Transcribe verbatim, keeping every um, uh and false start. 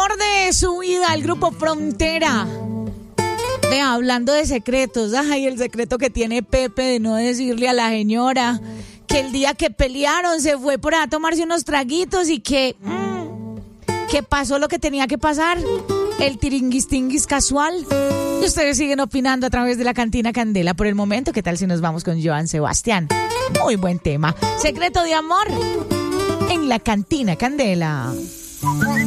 amor de su vida, el grupo Frontera. Vea, hablando de secretos, ay, el secreto que tiene Pepe de no decirle a la señora que el día que pelearon se fue por a tomarse unos traguitos y que, mmm, que pasó lo que tenía que pasar, el tiringuistinguis casual. Y ustedes siguen opinando a través de la Cantina Candela. Por el momento, ¿qué tal si nos vamos con Joan Sebastián? Muy buen tema. Secreto de amor en la Cantina Candela.